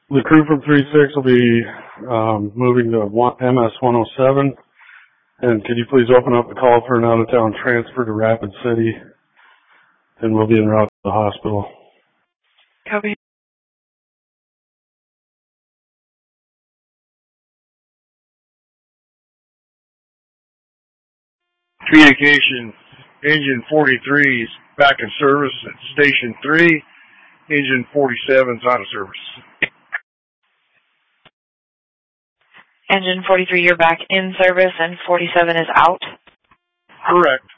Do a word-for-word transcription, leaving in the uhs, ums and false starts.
The crew from three six will be um, moving to M S one oh seven. And could you please open up the call for an out-of-town transfer to Rapid City? And we'll be en route to the hospital. Copy. Communication, engine forty-three is back in service at station three. Engine forty-seven is out of service. Engine forty-three, you're back in service and forty-seven is out? Correct.